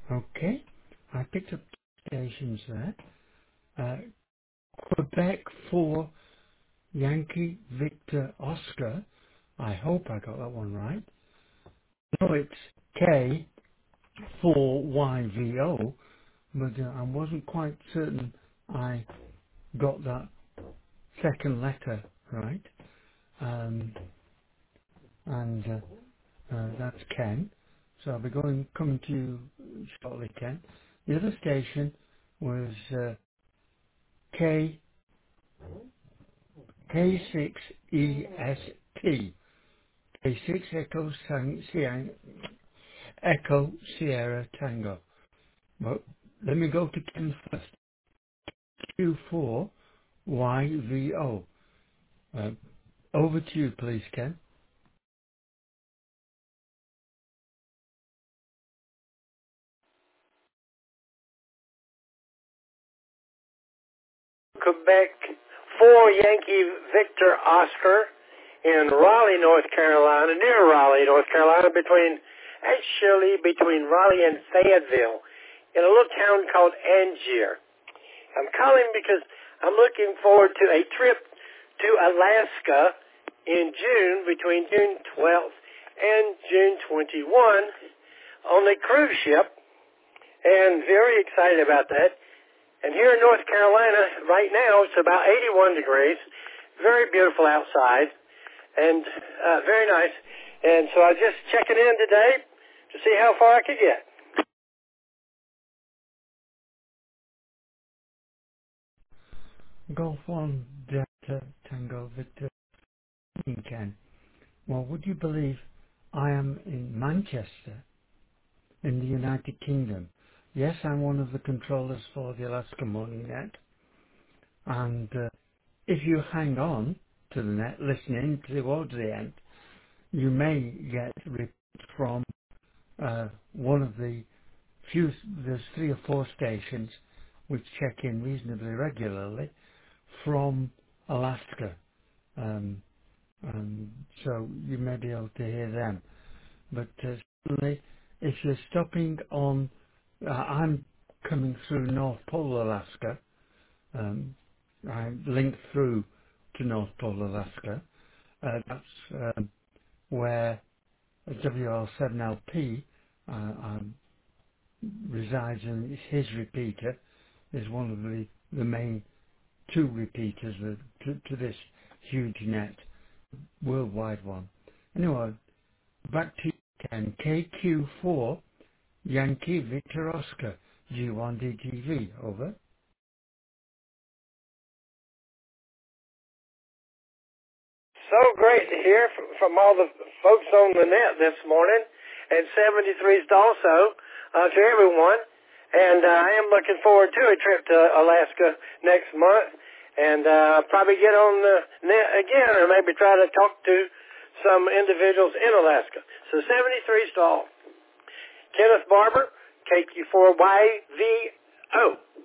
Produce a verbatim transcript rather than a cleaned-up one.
Okay. I picked up stations there. Uh, Quebec four, Yankee Victor Oscar. I hope I got that one right. No, it's K four Y V O, but uh, I wasn't quite certain I got that second letter right. Um, and uh, uh, that's Ken. So I'll be going coming to you shortly, Ken. The other station was uh, K K six E S T. K six Echo Sang, Siang, Echo Sierra Tango. Well, let me go to Ken first. Q four Y V O. Uh, over to you, please, Ken. Quebec four, Yankee Victor Oscar in Raleigh, North Carolina, near Raleigh, North Carolina, between, actually between Raleigh and Fayetteville, in a little town called Angier. I'm calling because I'm looking forward to a trip to Alaska in June, between June twelfth and June twenty-first, on a cruise ship, and very excited about that. And here in North Carolina, right now, it's about eighty-one degrees, very beautiful outside, and uh, very nice. And so I was just checking in today to see how far I could get. Golf one Delta Tango Victor, Ken. Well, would you believe I am in Manchester, in the United Kingdom? Yes, I'm one of the controllers for the Alaska Morning Net, and uh, if you hang on to the net, listening towards the end, you may get reports from uh, one of the few, there's three or four stations which check in reasonably regularly from Alaska. Um, um, so you may be able to hear them. But uh, certainly, if you're stopping on, uh, I'm coming through North Pole, Alaska. Um, I link through to North Pole, Alaska. Uh, that's um, where W L seven L P uh, um, resides, and his repeater is one of the, the main two repeaters that, to, to this huge net, worldwide one. Anyway, back to Ken. K Q four Yankee Victor Oscar G one D T V. Over. So great to hear from, from all the folks on the net this morning, and seventy-threes also uh, to everyone. And uh, I am looking forward to a trip to Alaska next month, and uh, probably get on the net again, or maybe try to talk to some individuals in Alaska. So seventy-threes to all. Kenneth Barber, K Q four Y V O.